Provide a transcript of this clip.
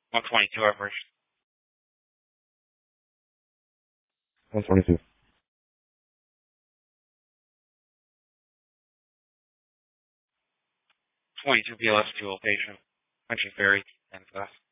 122 operation. 122. 22 BLS 2 patient. Punching ferry and fast.